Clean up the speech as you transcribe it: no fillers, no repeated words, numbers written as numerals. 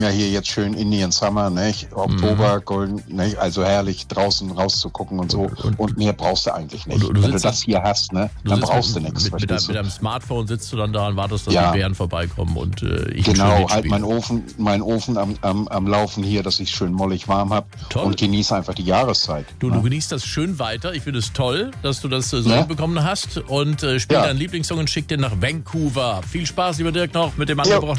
Ja, hier jetzt schön Indian Summer, nicht? Oktober, golden, nicht? Also herrlich draußen rauszugucken und so. Und mehr brauchst du eigentlich nicht. Und du Wenn du das hier hast, ne, dann brauchst du nichts. Mit deinem Smartphone sitzt du dann da und wartest, dass die Bären vorbeikommen und ich genau, halt meinen Ofen am Laufen hier, dass ich schön mollig warm habe und genieße einfach die Jahreszeit. Du genießt das schön weiter. Ich finde es toll, dass du das so hinbekommen hast und spiel deinen Lieblingssong und schick den nach Vancouver. Viel Spaß, lieber Dirk, noch mit dem angebrochenen